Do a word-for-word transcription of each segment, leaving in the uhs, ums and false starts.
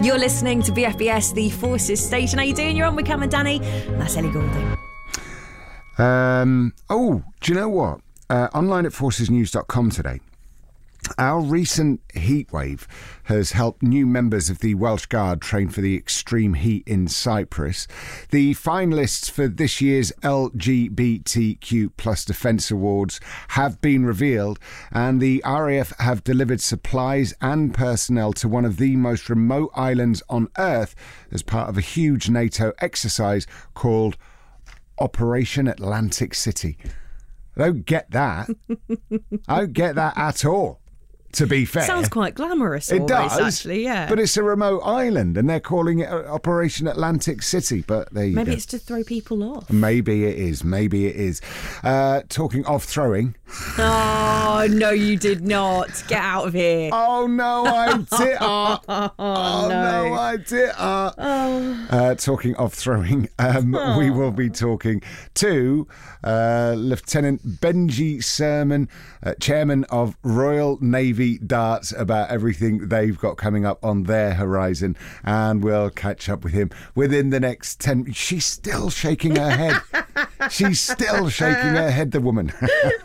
You're listening to B F B S, the Forces station. How you doing? You're on with Cam and Danny. And that's Ellie Goulding. Um, oh, do you know what? Uh, online at forces news dot com today, our recent heatwave has helped new members of the Welsh Guard train for the extreme heat in Cyprus. The finalists for this year's L G B T Q plus Defence Awards have been revealed, and the R A F have delivered supplies and personnel to one of the most remote islands on Earth as part of a huge NATO exercise called Operation Atlantic City. I don't get that. I don't get that at all, to be fair. Sounds quite glamorous. It always, does, actually, yeah. But it's a remote island and they're calling it Operation Atlantic City. But there you Maybe go. it's to throw people off. Maybe it is. Maybe it is. Uh, talking of throwing. Oh, no, you did not. Get out of here. Oh, no, I did. Oh, oh, oh no. no, I did. Uh, Oh. uh, talking of throwing, um, Oh. we will be talking to uh, Lieutenant Benji Sermon, uh, Chairman of Royal Navy Darts, about everything they've got coming up on their horizon. And we'll catch up with him within the next ten... She's still shaking her head. She's still shaking her head, the woman.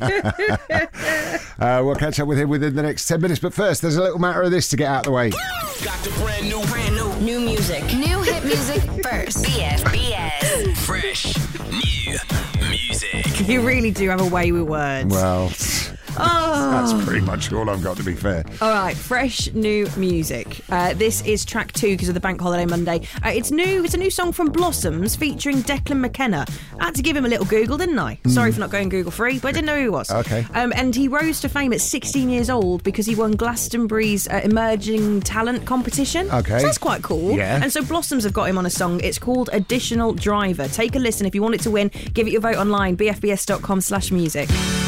uh, we'll catch up with him within the next ten minutes. But first, there's a little matter of this to get out of the way. Got the brand new, brand new, New music. New hit music first. B F B S. fresh, new music. You really do have a way with words. Well, Oh. that's pretty much all I've got, to be fair. All right, fresh new music. Uh, this is track two because of the Bank Holiday Monday. Uh, it's new. It's a new song from Blossoms featuring Declan McKenna. I had to give him a little Google, didn't I? Sorry for not going Google free, but I didn't know who he was. Okay. Um, and he rose to fame at sixteen years old because he won Glastonbury's uh, Emerging Talent competition. Okay. So that's quite cool. Yeah. And so Blossoms have got him on a song. It's called Additional Driver. Take a listen. If you want it to win, give it your vote online, b f b s dot com slash music.